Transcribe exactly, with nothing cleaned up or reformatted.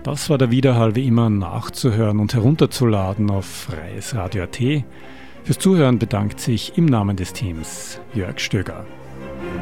Das war der Widerhall wie immer nachzuhören und herunterzuladen auf freies Radio punkt at. Fürs Zuhören bedankt sich im Namen des Teams Jörg Stöger.